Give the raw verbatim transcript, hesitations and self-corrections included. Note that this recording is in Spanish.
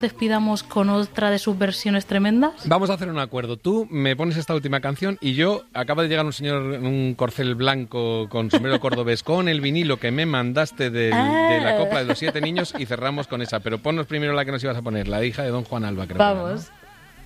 despidamos con otra de sus versiones tremendas? Vamos a hacer un acuerdo. Tú me pones esta última canción y yo, acaba de llegar un señor en un corcel blanco con sombrero cordobés con el vinilo que me mandaste del, ah. de la Copla de los Siete Niños y cerramos con esa. Pero ponnos primero la que nos ibas a poner, la hija de don Juan Alba, creo. Vamos. Que era, ¿no?